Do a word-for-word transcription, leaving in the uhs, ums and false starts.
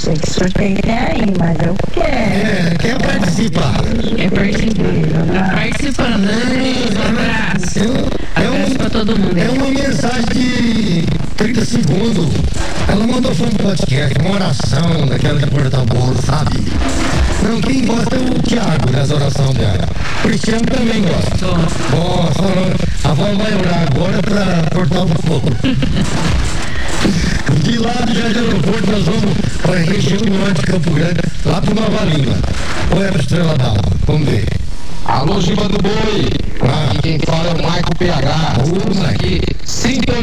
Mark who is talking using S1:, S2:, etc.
S1: sei que o sorteio é aí, mas eu quero.
S2: É, quer participar?
S3: Quer participar? Tá participando. Um abraço.
S2: É, um,
S3: Abraço pra todo mundo.
S2: É uma mensagem de trinta segundos. Ela mandou só um podcast, uma oração daquela de cortar o bolo, sabe? Não, quem gosta é o Thiago nessa oração dela. O Cristiano também gosta. Nossa, a avó vai orar agora pra cortar o bolo. De lá do Jardim do Aeroporto nós vamos para a região norte de Campo Grande, lá para Nova Lima. Ou é para Estrela d'Alva? Vamos ver.
S4: Alô, Giba do Boi.
S2: Ah.
S4: Aqui quem fala é o Maico P H.
S2: Ô,
S4: Estamos
S2: Maico.
S4: aqui sintonizando